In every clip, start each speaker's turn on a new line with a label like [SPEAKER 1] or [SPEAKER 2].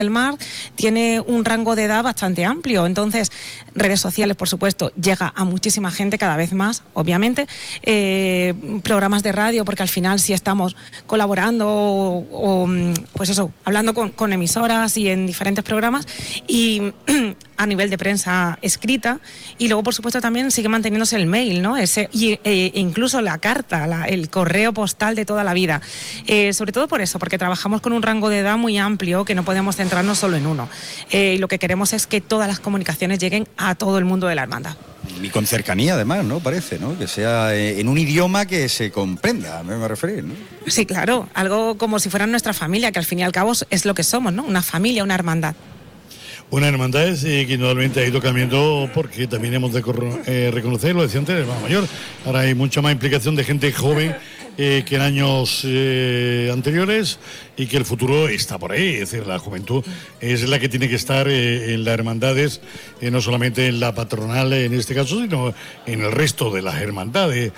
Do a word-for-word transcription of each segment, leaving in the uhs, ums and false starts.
[SPEAKER 1] del Mar tiene un rango de edad bastante amplio, entonces redes sociales, por supuesto, llega a muchísima gente cada vez más, obviamente, eh, programas de radio, porque al final sí estamos colaborando o, o pues eso, hablando con, con emisoras y en diferentes programas, y a nivel de prensa escrita, y luego por supuesto también sigue manteniéndose el mail, ¿no? Ese, y, e incluso la carta, la, el correo postal de toda la vida, eh, sobre todo por eso, porque trabajamos con un rango de edad muy amplio que no podemos centrarnos solo en uno, eh, y lo que queremos es que todas las comunicaciones lleguen a todo el mundo de la hermandad.
[SPEAKER 2] Y con cercanía además, ¿no? Parece, ¿no? Que sea en un idioma que se comprenda, me voy a referir, ¿no?
[SPEAKER 1] Sí, claro, algo como si fuera nuestra familia, que al fin y al cabo es lo que somos, ¿no? Una familia, una hermandad.
[SPEAKER 3] Una hermandad es, eh, que indudablemente ha ido cambiando, porque también hemos de eh, reconocer, lo decía antes, el hermano mayor. Ahora hay mucha más implicación de gente joven eh, que en años eh, anteriores, y que el futuro está por ahí. Es decir, la juventud es la que tiene que estar eh, en las hermandades, eh, no solamente en la patronal en este caso, sino en el resto de las hermandades.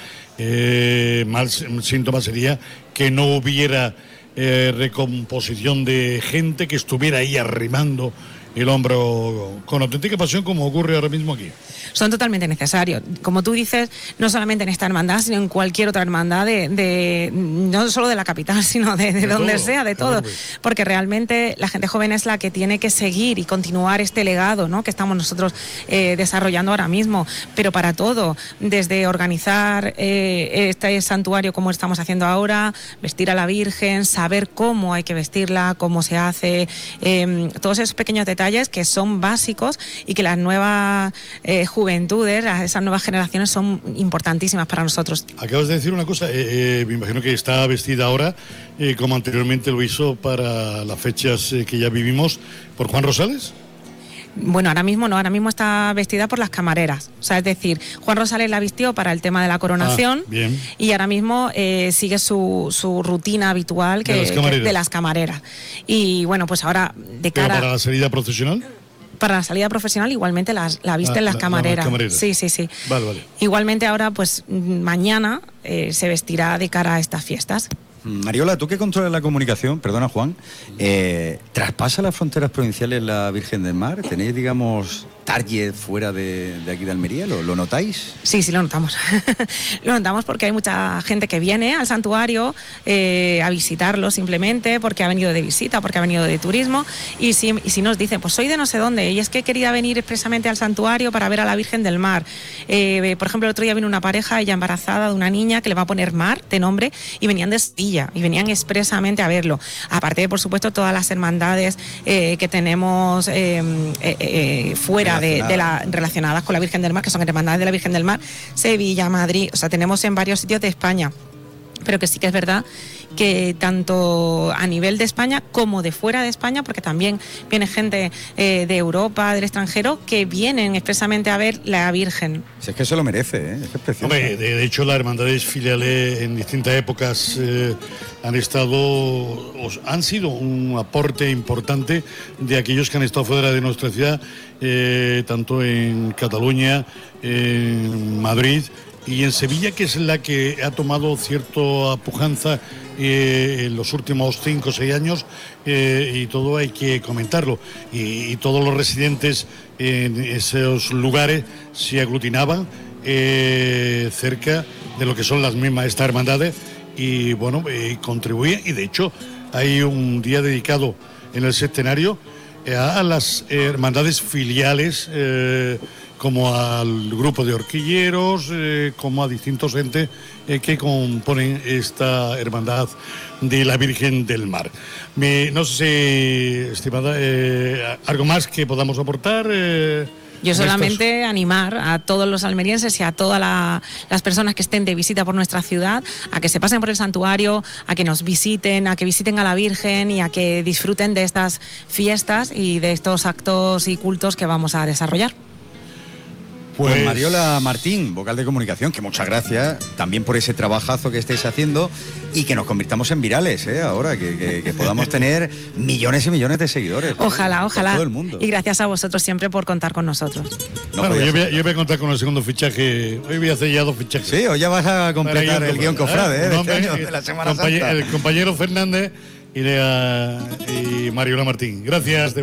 [SPEAKER 3] Eh, mal síntoma sería que no hubiera eh, recomposición de gente que estuviera ahí arrimando el hombro con auténtica pasión, como ocurre ahora mismo aquí.
[SPEAKER 1] Son totalmente necesarios, como tú dices, no solamente en esta hermandad, sino en cualquier otra hermandad, de, de no solo de la capital, sino de, de, de donde todo, sea, de todo, claro, porque realmente la gente joven es la que tiene que seguir y continuar este legado, ¿no?, que estamos nosotros eh, desarrollando ahora mismo, pero para todo, desde organizar eh, este santuario como estamos haciendo ahora, vestir a la Virgen, saber cómo hay que vestirla, cómo se hace, eh, todos esos pequeños detalles que son básicos y que las nuevas eh, juventudes, esas nuevas generaciones son importantísimas para nosotros.
[SPEAKER 3] Acabas de decir una cosa, eh, eh, me imagino que está vestida ahora, eh, como anteriormente lo hizo para las fechas eh, que ya vivimos, por Juan Rosales.
[SPEAKER 1] Bueno, ahora mismo no, ahora mismo está vestida por las camareras, o sea, es decir, Juan Rosales la vistió para el tema de la coronación, ah,
[SPEAKER 3] bien.
[SPEAKER 1] Y ahora mismo eh, sigue su, su rutina habitual que,
[SPEAKER 3] de, las
[SPEAKER 1] que, de las camareras. Y bueno, pues ahora de cara...
[SPEAKER 3] ¿Pero para la salida procesional?
[SPEAKER 1] Para la salida profesional igualmente las, la visten ah, las, la, camareras. las camareras. Sí, sí, sí.
[SPEAKER 3] Vale, vale.
[SPEAKER 1] Igualmente ahora, pues mañana eh, se vestirá de cara a estas fiestas.
[SPEAKER 2] Mariola, tú que controlas la comunicación, perdona Juan, eh, ¿traspasa las fronteras provinciales la Virgen del Mar? ¿Tenéis, digamos, target fuera de, de aquí de Almería? ¿Lo, lo notáis?
[SPEAKER 1] Sí, sí, lo notamos. Lo notamos porque hay mucha gente que viene al santuario eh, a visitarlo simplemente porque ha venido de visita, porque ha venido de turismo, y si, y si nos dicen, pues soy de no sé dónde, y es que quería venir expresamente al santuario para ver a la Virgen del Mar. Eh, por ejemplo, el otro día vino una pareja, ella embarazada, de una niña que le va a poner Mar de nombre, y venían de Sevilla y venían expresamente a verlo. Aparte de, por supuesto, todas las hermandades eh, que tenemos eh, eh, eh, fuera de, de la, relacionadas con la Virgen del Mar, que son hermandades de la Virgen del Mar, Sevilla, Madrid, o sea, tenemos en varios sitios de España. Pero que sí que es verdad que tanto a nivel de España como de fuera de España, porque también viene gente eh, de Europa, del extranjero, que vienen expresamente a ver la Virgen.
[SPEAKER 2] Si es que eso lo merece, ¿eh? Es precioso.
[SPEAKER 3] Hombre, de, de hecho, las hermandades filiales en distintas épocas eh, han estado, os, han sido un aporte importante de aquellos que han estado fuera de nuestra ciudad, eh, tanto en Cataluña, en Madrid y en Sevilla, que es la que ha tomado cierta pujanza eh, en los últimos cinco o seis años, eh, y todo hay que comentarlo. Y, y todos los residentes en esos lugares se aglutinaban eh, cerca de lo que son las mismas estas hermandades, y bueno, eh, contribuían. Y de hecho hay un día dedicado en el centenario eh, a las hermandades filiales, eh, como al grupo de horquilleros, eh, como a distintos entes eh, que componen esta hermandad de la Virgen del Mar. Me, no sé, estimada, eh, ¿algo más que podamos aportar? Eh,
[SPEAKER 1] Yo solamente estos... animar a todos los almerienses y a todas la, las personas que estén de visita por nuestra ciudad a que se pasen por el santuario, a que nos visiten, a que visiten a la Virgen y a que disfruten de estas fiestas y de estos actos y cultos que vamos a desarrollar.
[SPEAKER 2] Pues, pues Mariola Martín, vocal de comunicación, que muchas gracias también por ese trabajazo que estáis haciendo y que nos convirtamos en virales, ¿eh? Ahora, que, que, que podamos tener millones y millones de seguidores.
[SPEAKER 1] Ojalá,
[SPEAKER 2] por,
[SPEAKER 1] ojalá.
[SPEAKER 2] Por todo el mundo.
[SPEAKER 1] Y gracias a vosotros siempre por contar con nosotros.
[SPEAKER 3] No, bueno, yo voy, a, yo voy a contar con el segundo fichaje. Hoy voy a hacer ya dos fichajes.
[SPEAKER 2] Sí, hoy ya vas a completar el guión cofrade, ¿eh? De,
[SPEAKER 3] no,
[SPEAKER 2] este año, de la Semana
[SPEAKER 3] compañero,
[SPEAKER 2] Santa.
[SPEAKER 3] El compañero Fernández Irea y Mariola Martín. Gracias.